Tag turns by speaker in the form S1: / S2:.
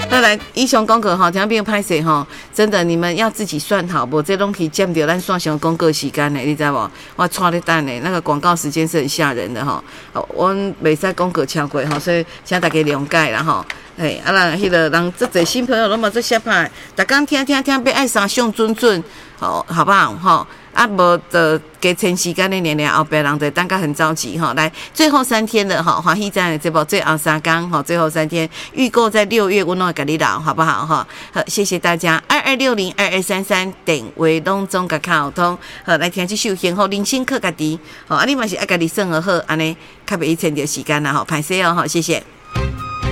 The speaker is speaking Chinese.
S1: 那来英雄广告哈，听变拍摄哈，真的你们要自己算好，不这东西占掉咱线上广告时间的，你知道不？我抓你蛋的，那个广告时间是很吓人的哈。我袂使广告超过哈，所以请大家谅解啦哈。哎，啊人迄个人，这侪新朋友拢嘛做写派，逐工听，要爱上上准，好不好哈？啊，无就加前时间的年后边人就等甲很着急哈。来，最后3天了哈，欢喜站的这部最后3天哈，最后3天预购在6月，我拢会给你留，好不好哈？好，谢谢大家，22602233电话拢总甲沟通，好来听这首幸福人生靠家己，好啊，你嘛是爱家己生活好，安尼较袂欠着时间啦吼，歹势哦吼，谢谢。